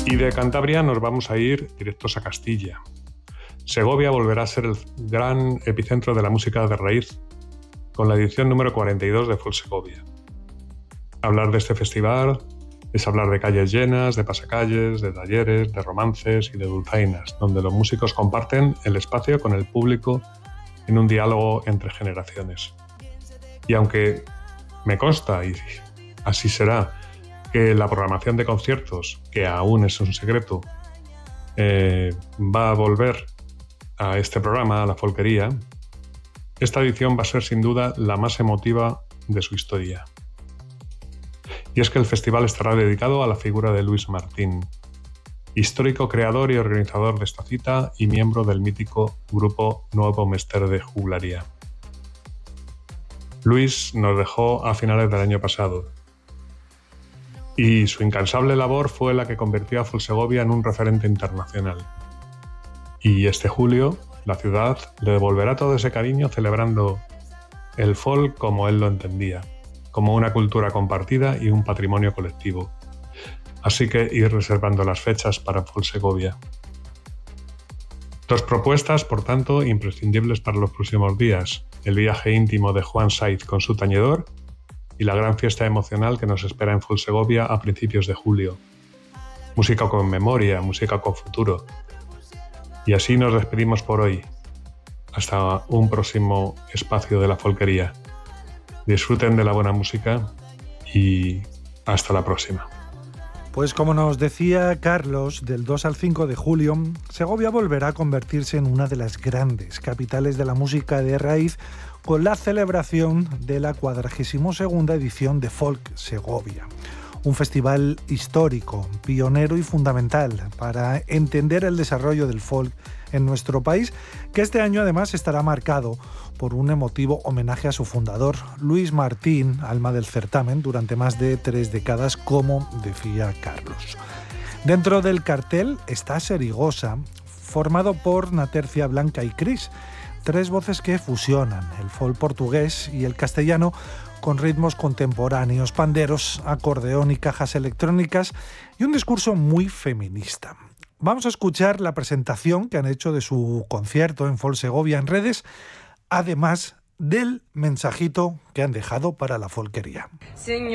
Y de Cantabria nos vamos a ir directos a Castilla. Segovia volverá a ser el gran epicentro de la música de raíz, con la edición número 42 de Folsegovia. Hablar de este festival es hablar de calles llenas, de pasacalles, de talleres, de romances y de dulzainas, donde los músicos comparten el espacio con el público en un diálogo entre generaciones. Y aunque me consta, y así será, que la programación de conciertos, que aún es un secreto, va a volver a este programa, a la Folquería, esta edición va a ser sin duda la más emotiva de su historia. Y es que el festival estará dedicado a la figura de Luis Martín, histórico creador y organizador de esta cita y miembro del mítico grupo Nuevo Mester de Juglaría. Luis nos dejó a finales del año pasado y su incansable labor fue la que convirtió a Folsegovia en un referente internacional. Y este julio, la ciudad le devolverá todo ese cariño celebrando el folk como él lo entendía, como una cultura compartida y un patrimonio colectivo. Así que ir reservando las fechas para Folsegovia. Dos propuestas, por tanto, imprescindibles para los próximos días: el viaje íntimo de Juan Saiz con su tañedor y la gran fiesta emocional que nos espera en Folsegovia a principios de julio. Música con memoria, música con futuro. Y así nos despedimos por hoy. Hasta un próximo espacio de la Folquería. Disfruten de la buena música y hasta la próxima. Pues como nos decía Carlos, del 2 al 5 de julio, Segovia volverá a convertirse en una de las grandes capitales de la música de raíz con la celebración de la 42ª edición de Folk Segovia. Un festival histórico, pionero y fundamental para entender el desarrollo del folk en nuestro país, que este año además estará marcado por un emotivo homenaje a su fundador, Luis Martín, alma del certamen, durante más de 3 décadas, como decía Carlos. Dentro del cartel está Serigosa, formado por Natercia Blanca y Cris, 3 voces que fusionan el folk portugués y el castellano con ritmos contemporáneos, panderos, acordeón y cajas electrónicas, y un discurso muy feminista. Vamos a escuchar la presentación que han hecho de su concierto en Folsegovia en redes, además del mensajito que han dejado para la Folquería. Señor.